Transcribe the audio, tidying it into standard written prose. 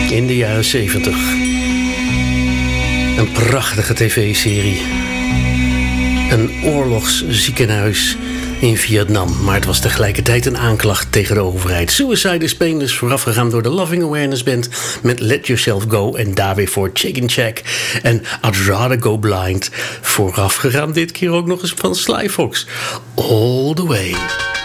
In de jaren 70. Een prachtige tv-serie. Een oorlogsziekenhuis in Vietnam. Maar het was tegelijkertijd een aanklacht tegen de overheid. Suicide is Painless, voorafgegaan door de Loving Awareness Band met Let Yourself Go en daarbij voor Chicken Shack en I'd Rather Go Blind. Voorafgegaan dit keer ook nog eens van Sly Fox. All the Way.